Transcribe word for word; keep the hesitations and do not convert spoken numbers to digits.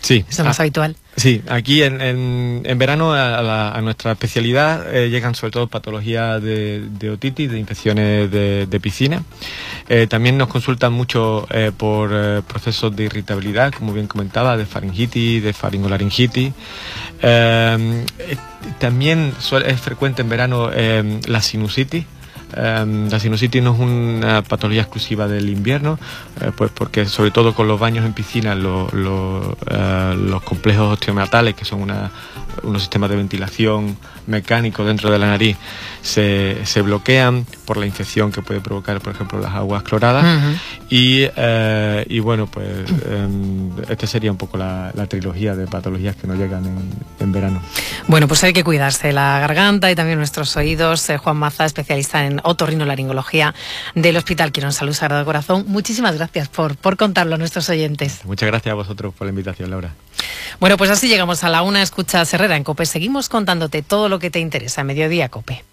Sí. Eso es más ah, habitual. Sí, aquí en, en, en verano a, la, a nuestra especialidad eh, llegan sobre todo patologías de, de otitis, de infecciones de, de piscina. Eh, también nos consultan mucho eh, por eh, procesos de irritabilidad, como bien comentaba, de faringitis, de faringolaringitis. Eh, eh, también suele, es frecuente en verano eh, la sinusitis. Um, la sinusitis no es una patología exclusiva del invierno, eh, pues porque sobre todo con los baños en piscina lo, lo, uh, los complejos osteomiatales, que son una, unos sistemas de ventilación mecánico dentro de la nariz, se, se bloquean por la infección que puede provocar, por ejemplo, las aguas cloradas. Uh-huh. y, uh, y bueno, pues um, esta sería un poco la, la trilogía de patologías que nos llegan en, en verano. Bueno, pues hay que cuidarse la garganta y también nuestros oídos. Eh, Juan Maza, especialista en otorrinolaringología del Hospital Quirón Salud Sagrado Corazón. Muchísimas gracias por, por contarlo a nuestros oyentes. Muchas gracias a vosotros por la invitación, Laura. Bueno, pues así llegamos a la una. Escucha Herrera en COPE. Seguimos contándote todo lo que te interesa. Mediodía COPE.